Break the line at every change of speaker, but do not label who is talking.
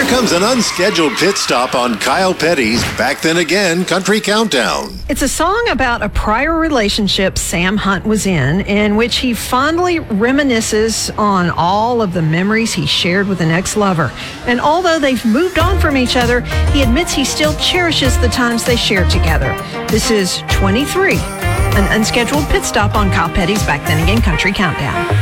Here comes an unscheduled pit stop on Kyle Petty's Back Then Again Country Countdown.
It's a song about a prior relationship Sam Hunt was in which he fondly reminisces on all of the memories he shared with an ex-lover. And although they've moved on from each other, he admits he still cherishes the times they shared together. This is 23, an unscheduled pit stop on Kyle Petty's Back Then Again Country Countdown.